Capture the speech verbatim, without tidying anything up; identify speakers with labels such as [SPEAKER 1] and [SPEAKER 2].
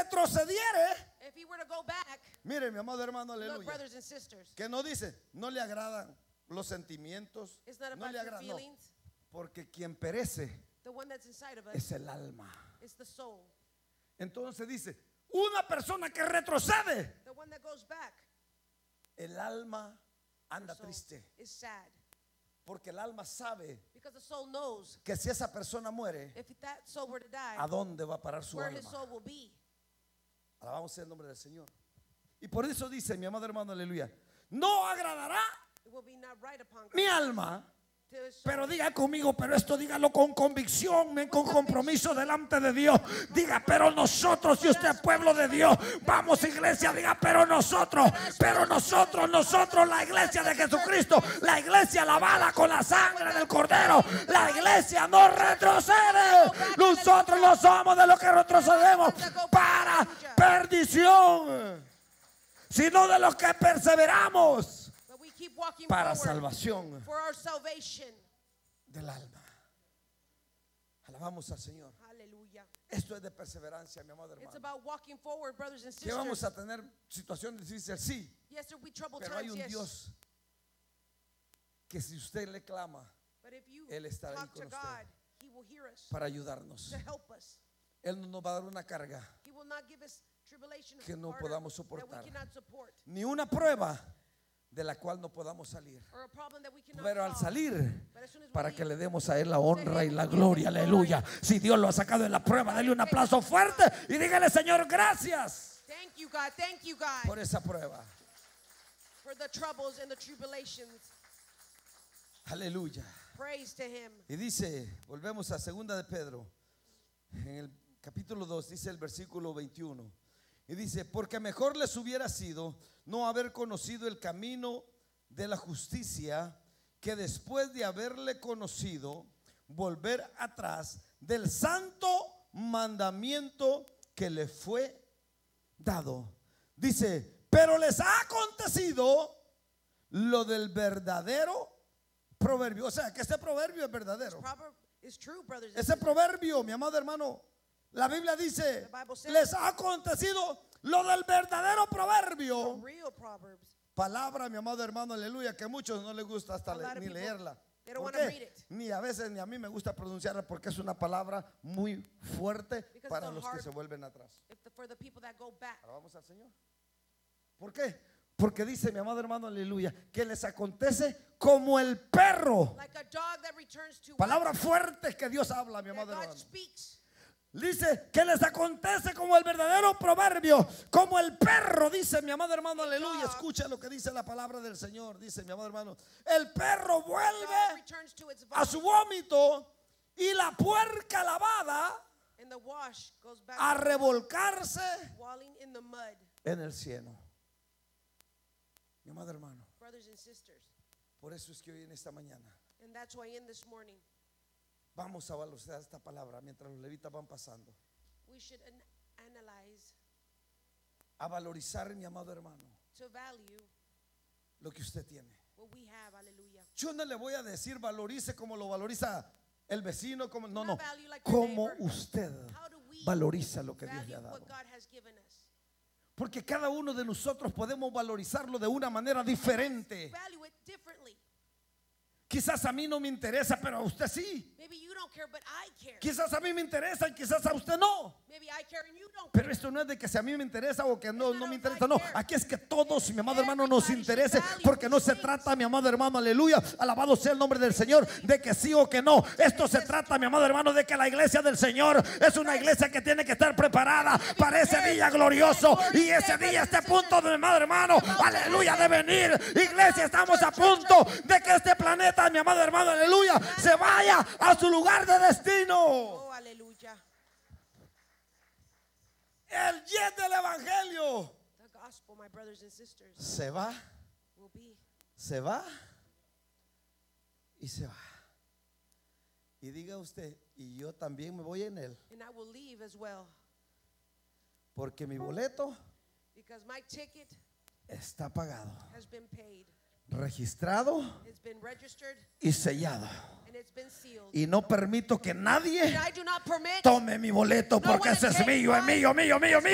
[SPEAKER 1] retrocediere,
[SPEAKER 2] if he were to go back,
[SPEAKER 1] mire mi amado hermano,
[SPEAKER 2] look,
[SPEAKER 1] aleluya,
[SPEAKER 2] brothers and sisters,
[SPEAKER 1] que no dice, no le agradan los sentimientos,
[SPEAKER 2] it's not
[SPEAKER 1] no
[SPEAKER 2] about
[SPEAKER 1] le
[SPEAKER 2] your
[SPEAKER 1] agradan, no,
[SPEAKER 2] feelings.
[SPEAKER 1] porque quien perece
[SPEAKER 2] The one that's inside of us
[SPEAKER 1] es el alma.
[SPEAKER 2] is the soul.
[SPEAKER 1] Entonces dice, una persona que retrocede,
[SPEAKER 2] The one that goes back,
[SPEAKER 1] el alma
[SPEAKER 2] the
[SPEAKER 1] anda
[SPEAKER 2] soul,
[SPEAKER 1] triste,
[SPEAKER 2] is sad.
[SPEAKER 1] porque el alma sabe
[SPEAKER 2] Because the soul knows
[SPEAKER 1] que si esa persona muere,
[SPEAKER 2] if that soul were to die,
[SPEAKER 1] ¿a dónde va a parar su
[SPEAKER 2] where
[SPEAKER 1] alma?
[SPEAKER 2] his soul will be.
[SPEAKER 1] Alabamos el nombre del Señor. Y por eso dice mi amado hermano, aleluya, no agradará
[SPEAKER 2] It will be not right upon God
[SPEAKER 1] mi alma.
[SPEAKER 2] to his soul.
[SPEAKER 1] Pero diga conmigo, pero esto dígalo con convicción, men, con compromiso delante de Dios. Diga, pero nosotros, si usted es pueblo de Dios, vamos iglesia, diga, pero nosotros, pero nosotros, nosotros, la iglesia de Jesucristo, la iglesia lavada con la sangre del Cordero, la iglesia no retrocede. Nosotros no somos de los que retrocedemos para perdición, sino de los que perseveramos
[SPEAKER 2] But we keep walking
[SPEAKER 1] para
[SPEAKER 2] forward
[SPEAKER 1] salvación
[SPEAKER 2] for our salvation.
[SPEAKER 1] del alma. Alabamos al Señor.
[SPEAKER 2] Hallelujah.
[SPEAKER 1] Esto es de perseverancia, mi amado
[SPEAKER 2] It's
[SPEAKER 1] hermano.
[SPEAKER 2] about walking forward, brothers and
[SPEAKER 1] Que vamos
[SPEAKER 2] sisters.
[SPEAKER 1] a tener situaciones difíciles, sí,
[SPEAKER 2] Yes, there will be troubled
[SPEAKER 1] pero hay
[SPEAKER 2] times,
[SPEAKER 1] un
[SPEAKER 2] yes.
[SPEAKER 1] Dios que si usted le clama
[SPEAKER 2] But if you
[SPEAKER 1] Él estará ahí
[SPEAKER 2] talk
[SPEAKER 1] con
[SPEAKER 2] to
[SPEAKER 1] usted
[SPEAKER 2] God, He will hear us
[SPEAKER 1] para ayudarnos.
[SPEAKER 2] to help us.
[SPEAKER 1] Él no nos va a dar una carga,
[SPEAKER 2] He will not give us tribulation
[SPEAKER 1] que no
[SPEAKER 2] harder
[SPEAKER 1] podamos
[SPEAKER 2] that
[SPEAKER 1] soportar.
[SPEAKER 2] we cannot support,
[SPEAKER 1] ni una prueba de la cual no podamos salir.
[SPEAKER 2] or a problem that we cannot
[SPEAKER 1] Pero al
[SPEAKER 2] solve.
[SPEAKER 1] salir,
[SPEAKER 2] But as soon as we
[SPEAKER 1] para
[SPEAKER 2] leave,
[SPEAKER 1] que le demos a Él la honra y la gloria, aleluya. Si Dios lo ha sacado de la prueba, dale un aplauso fuerte y dígale, Señor, gracias
[SPEAKER 2] thank you, God. Thank you, God,
[SPEAKER 1] por esa prueba.
[SPEAKER 2] for the troubles and the tribulations.
[SPEAKER 1] Aleluya.
[SPEAKER 2] Praise to Him.
[SPEAKER 1] Y dice, volvemos a segunda de Pedro, en el capítulo dos, dice el versículo veintiuno. Y dice, porque mejor les hubiera sido no haber conocido el camino de la justicia, que después de haberle conocido, volver atrás del santo mandamiento que le fue dado. Dice, pero les ha acontecido lo del verdadero proverbio. O sea, que este proverbio es verdadero.
[SPEAKER 2] Proverb is true, brothers and
[SPEAKER 1] Ese
[SPEAKER 2] sisters.
[SPEAKER 1] proverbio, mi amado hermano, la Biblia dice,
[SPEAKER 2] The Bible says-
[SPEAKER 1] les ha acontecido lo del verdadero
[SPEAKER 2] The
[SPEAKER 1] proverbio.
[SPEAKER 2] real Proverbs.
[SPEAKER 1] Palabra, mi amado hermano, aleluya, que a muchos no les gusta hasta
[SPEAKER 2] A lot
[SPEAKER 1] le-
[SPEAKER 2] of
[SPEAKER 1] ni
[SPEAKER 2] people,
[SPEAKER 1] leerla.
[SPEAKER 2] they don't
[SPEAKER 1] ¿Por
[SPEAKER 2] wanna
[SPEAKER 1] qué?
[SPEAKER 2] read it.
[SPEAKER 1] Ni a veces ni a mí me gusta pronunciarla porque es una palabra muy fuerte
[SPEAKER 2] Because
[SPEAKER 1] para
[SPEAKER 2] it's a
[SPEAKER 1] los que
[SPEAKER 2] hard-
[SPEAKER 1] se vuelven atrás.
[SPEAKER 2] If the, for the people that go back.
[SPEAKER 1] Ahora vamos al Señor. ¿Por qué? Porque dice mi amado hermano, aleluya, que les acontece como el perro.
[SPEAKER 2] Like a dog that returns to
[SPEAKER 1] Palabras fuertes que Dios habla, mi
[SPEAKER 2] that
[SPEAKER 1] amado
[SPEAKER 2] God
[SPEAKER 1] hermano.
[SPEAKER 2] speaks.
[SPEAKER 1] Dice que les acontece como el verdadero proverbio, como el perro, dice mi amado hermano, aleluya. Escucha lo que dice la palabra del Señor, dice mi amado hermano. El perro
[SPEAKER 2] Dog
[SPEAKER 1] vuelve
[SPEAKER 2] returns to its
[SPEAKER 1] a su
[SPEAKER 2] vomit,
[SPEAKER 1] vómito y la puerca lavada
[SPEAKER 2] and the wash goes back
[SPEAKER 1] a
[SPEAKER 2] to
[SPEAKER 1] revolcarse
[SPEAKER 2] walling in the mud.
[SPEAKER 1] en el cielo. Mi amado hermano,
[SPEAKER 2] Brothers and sisters.
[SPEAKER 1] por eso es que hoy en esta mañana
[SPEAKER 2] And that's why in this morning
[SPEAKER 1] vamos a valorar esta palabra mientras los levitas van pasando.
[SPEAKER 2] we should an- analyze
[SPEAKER 1] A valorizar, mi amado hermano,
[SPEAKER 2] to value
[SPEAKER 1] lo que usted tiene.
[SPEAKER 2] what we have. Hallelujah.
[SPEAKER 1] Yo no le voy a decir valorice como lo valoriza el vecino, como, no, no,
[SPEAKER 2] Not value like your
[SPEAKER 1] como
[SPEAKER 2] neighbor.
[SPEAKER 1] usted
[SPEAKER 2] How do we
[SPEAKER 1] valoriza lo que Dios le
[SPEAKER 2] value
[SPEAKER 1] ha dado.
[SPEAKER 2] what God has given us?
[SPEAKER 1] Porque cada uno de nosotros podemos valorizarlo de una manera diferente.
[SPEAKER 2] Value it differently.
[SPEAKER 1] Quizás a mí no me interesa, pero a usted sí.
[SPEAKER 2] Maybe you don't care, but I care.
[SPEAKER 1] Quizás a mí me interesa y quizás a usted no.
[SPEAKER 2] Maybe I care and you don't
[SPEAKER 1] Pero
[SPEAKER 2] care.
[SPEAKER 1] esto no es de que si a mí me interesa o que no, no me interesa, no. Aquí es que todos, mi amado hermano, nos interese, porque no se trata, mi amado hermano, aleluya, alabado sea el nombre del Señor, de que sí o que no. Esto se trata, mi amado hermano, de que la iglesia del Señor es una iglesia que tiene que estar preparada para ese día glorioso y ese día, este punto, mi amado hermano, aleluya, de venir. Iglesia, estamos a punto de que este planeta, mi amado hermano, aleluya, se vaya a su lugar de destino.
[SPEAKER 2] Oh, hallelujah.
[SPEAKER 1] El jet del evangelio
[SPEAKER 2] The gospel, my brothers and sisters,
[SPEAKER 1] se va,
[SPEAKER 2] will be.
[SPEAKER 1] se va y se va. Y diga usted, y yo también me voy en él,
[SPEAKER 2] And I will leave as well.
[SPEAKER 1] porque mi boleto
[SPEAKER 2] Because my ticket
[SPEAKER 1] está pagado,
[SPEAKER 2] has been paid.
[SPEAKER 1] registrado
[SPEAKER 2] It's been registered
[SPEAKER 1] y sellado.
[SPEAKER 2] and it's been sealed.
[SPEAKER 1] Y no permito que nadie
[SPEAKER 2] And I do not permit
[SPEAKER 1] tome mi boleto, porque ese es mío, es mío, mío, mío, mío.